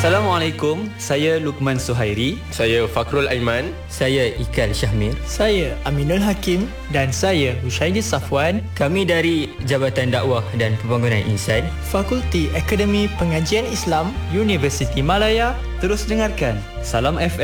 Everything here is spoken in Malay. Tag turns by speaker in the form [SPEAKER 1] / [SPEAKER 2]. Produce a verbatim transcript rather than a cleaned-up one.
[SPEAKER 1] Assalamualaikum, saya Lukman Suhairi.
[SPEAKER 2] Saya Fakrul Aiman.
[SPEAKER 3] Saya Ikal Syahmir.
[SPEAKER 4] Saya Aminul Hakim.
[SPEAKER 5] Dan saya Hushaidi Safwan.
[SPEAKER 3] Kami dari Jabatan Dakwah dan Pembangunan Insan,
[SPEAKER 4] Fakulti Akademi Pengajian Islam,
[SPEAKER 1] Universiti Malaya. Terus dengarkan Salam F